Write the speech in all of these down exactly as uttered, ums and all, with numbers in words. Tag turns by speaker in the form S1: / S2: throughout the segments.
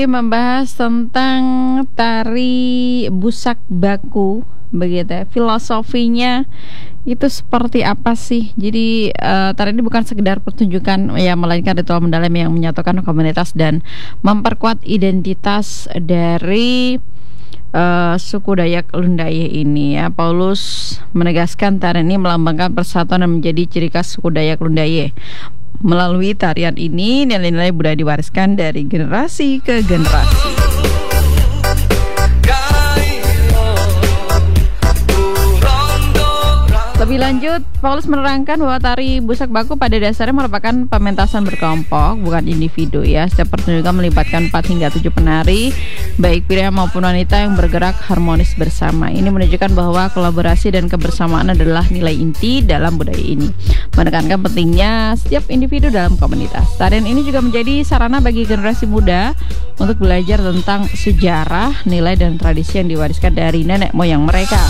S1: Membahas tentang tari Busak Baku, begitu ya. Filosofinya itu seperti apa sih? Jadi uh, tari ini bukan sekedar pertunjukan ya, melainkan ritual mendalam yang menyatukan komunitas dan memperkuat identitas dari uh, suku Dayak Lundaye ini ya. Paulus menegaskan tari ini melambangkan persatuan dan menjadi ciri khas suku Dayak Lundaye. Melalui tarian ini, nilai-nilai budaya diwariskan dari generasi ke generasi. Lebih lanjut, Paulus menerangkan bahwa tari Busak Baku pada dasarnya merupakan pementasan berkelompok, bukan individu ya. Setiap pertunjukan melibatkan empat hingga tujuh penari, baik pria maupun wanita yang bergerak harmonis bersama. Ini menunjukkan bahwa kolaborasi dan kebersamaan adalah nilai inti dalam budaya ini, menekankan pentingnya setiap individu dalam komunitas. Tarian ini juga menjadi sarana bagi generasi muda untuk belajar tentang sejarah, nilai, dan tradisi yang diwariskan dari nenek moyang mereka.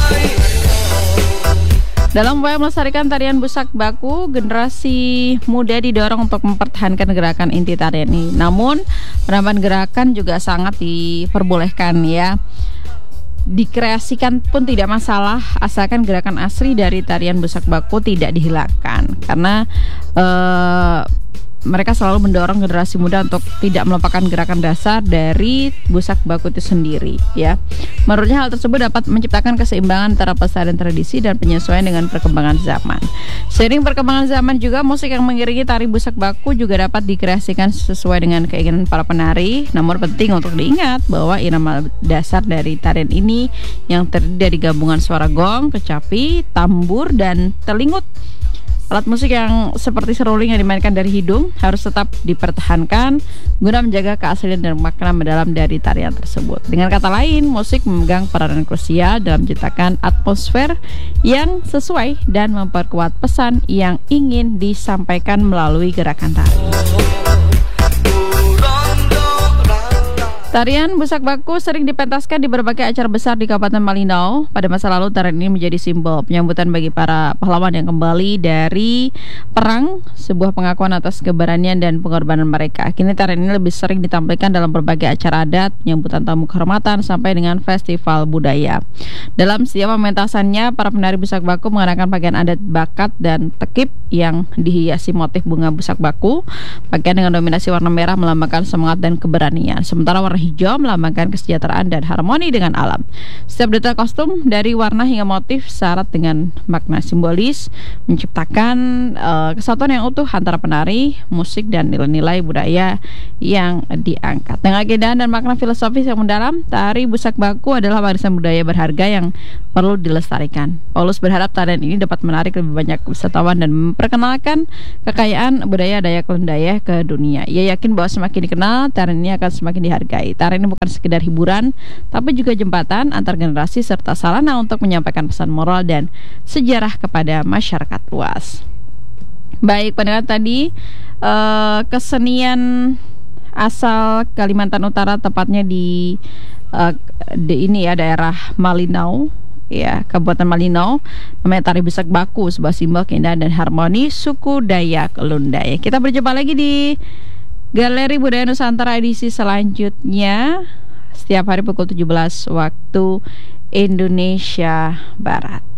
S1: Dalam upaya melestarikan tarian Busak Baku, generasi muda didorong untuk mempertahankan gerakan inti tarian ini. Namun, penambahan gerakan juga sangat diperbolehkan ya. Dikreasikan pun tidak masalah, asalkan gerakan asli dari tarian Busak Baku tidak dihilangkan. Karena eh, mereka selalu mendorong generasi muda untuk tidak melupakan gerakan dasar dari Busak Baku itu sendiri ya. Menurutnya hal tersebut dapat menciptakan keseimbangan antara pelestarian tradisi dan penyesuaian dengan perkembangan zaman. Seiring perkembangan zaman juga, musik yang mengiringi tari Busak Baku juga dapat dikreasikan sesuai dengan keinginan para penari. Namun penting untuk diingat bahwa irama dasar dari tarian ini yang terdiri dari gabungan suara gong, kecapi, tambur, dan telingut. Alat musik yang seperti seruling yang dimainkan dari hidung harus tetap dipertahankan guna menjaga keaslian dan makna mendalam dari tarian tersebut. Dengan kata lain, musik memegang peranan krusial dalam menciptakan atmosfer yang sesuai dan memperkuat pesan yang ingin disampaikan melalui gerakan tari. Tarian Busak Baku sering dipentaskan di berbagai acara besar di Kabupaten Malinau. Pada masa lalu, tarian ini menjadi simbol penyambutan bagi para pahlawan yang kembali dari perang, sebuah pengakuan atas keberanian dan pengorbanan mereka. Kini tarian ini lebih sering ditampilkan dalam berbagai acara adat, penyambutan tamu kehormatan, sampai dengan festival budaya. Dalam setiap pementasannya, para penari Busak Baku mengenakan pakaian adat bakat dan tekip yang dihiasi motif bunga Busak Baku. Pakaian dengan dominasi warna merah melambangkan semangat dan keberanian, sementara warna hijau melambangkan kesejahteraan dan harmoni dengan alam. Setiap detail kostum dari warna hingga motif syarat dengan makna simbolis, menciptakan uh, kesatuan yang utuh antara penari, musik, dan nilai-nilai budaya yang diangkat. Dengan agenda dan makna filosofis yang mendalam, tari Busak Baku adalah warisan budaya berharga yang perlu dilestarikan. Paulus berharap tarian ini dapat menarik lebih banyak wisatawan dan memperkenalkan kekayaan budaya Dayak Lundaye ke dunia. Ia yakin bahwa semakin dikenal, tarian ini akan semakin dihargai. Tarian ini bukan sekedar hiburan, tapi juga jembatan antar generasi serta sarana untuk menyampaikan pesan moral dan sejarah kepada masyarakat luas. Baik, pendengar, tadi uh, kesenian asal Kalimantan Utara, tepatnya di, uh, di ini ya, daerah Malinau ya, Kabupaten Malinau, namanya tari Busak Baku, sebuah simbol keindahan dan harmoni suku Dayak Lundaye. Kita berjumpa lagi di Galeri Budaya Nusantara edisi selanjutnya setiap hari pukul tujuh belas waktu Indonesia Barat.